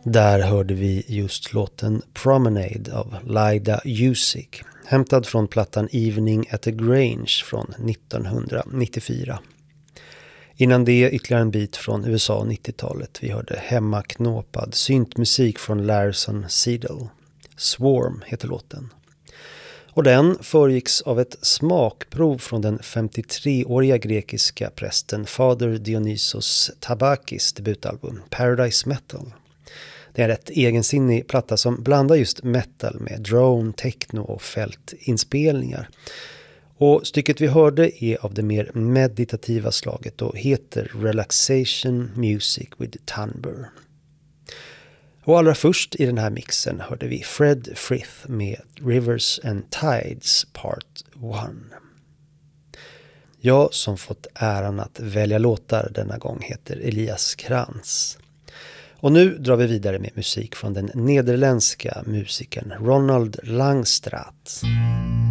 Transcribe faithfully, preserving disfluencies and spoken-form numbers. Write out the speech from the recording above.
Där hörde vi just låten Promenade av Lyda Usick, hämtad från plattan Evening at the Grange från nittonhundranittiofyra. Innan det ytterligare en bit från U S A nittiotalet. Vi hörde hemmaknåpad syntmusik från Larson Seidel. Swarm heter låten. Och den föregicks av ett smakprov från den femtiotreåriga grekiska prästen Fader Dionysos Tabakis debutalbum Paradise Metal. Det är en rätt egensinnig platta som blandar just metal med drone, techno och fältinspelningar. Och stycket vi hörde är av det mer meditativa slaget och heter Relaxation Music with Timbre. Och allra först i den här mixen hörde vi Fred Frith med Rivers and Tides Part ett. Jag som fått äran att välja låtar denna gång heter Elias Krantz. Och nu drar vi vidare med musik från den nederländska musikern Ronald Langstraat.